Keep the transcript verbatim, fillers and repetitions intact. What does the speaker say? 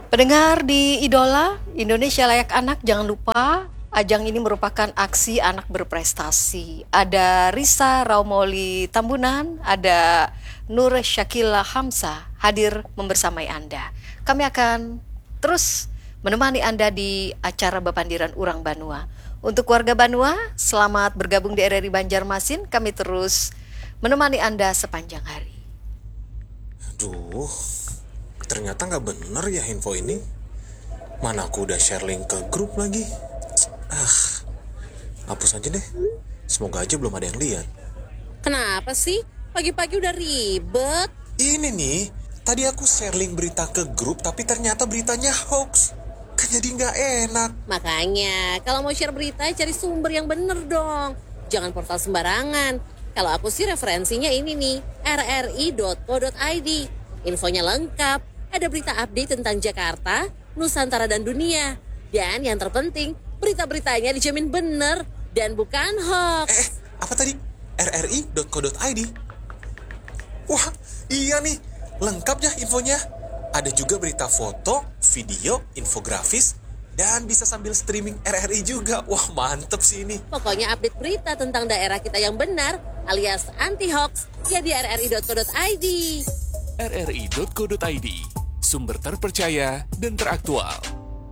Pendengar di Idola, Indonesia Layak Anak, jangan lupa ajang ini merupakan aksi anak berprestasi. Ada Risa Raumoli Tambunan, ada Nur Syakila Hamzah hadir membersamai Anda. Kami akan terus menemani Anda di acara Bepandiran Urang Banua. Untuk warga Banua, selamat bergabung di R R I Banjarmasin. Kami terus menemani Anda sepanjang hari. Aduh, ternyata nggak bener ya info ini. Mana aku udah share link ke grup lagi. Ah, hapus aja deh. Semoga aja belum ada yang lihat. Kenapa sih? Pagi-pagi udah ribet. Ini nih, tadi aku share link berita ke grup tapi ternyata beritanya hoax. Kan jadi nggak enak. Makanya, kalau mau share berita cari sumber yang bener dong. Jangan portal sembarangan. Kalau aku sih referensinya ini nih, r r i dot co dot i d. Infonya lengkap. Ada berita update tentang Jakarta, Nusantara dan dunia. Dan yang terpenting, berita-beritanya dijamin bener dan bukan hoax. Eh, eh apa tadi? r r i dot co dot i d. Wah, iya nih. Lengkap ya infonya. Ada juga berita foto, video, infografis, dan bisa sambil streaming R R I juga. Wah, mantep sih ini. Pokoknya update berita tentang daerah kita yang benar alias anti-hoax ya di r r i dot co dot i d. r r i dot co dot i d, sumber terpercaya dan teraktual.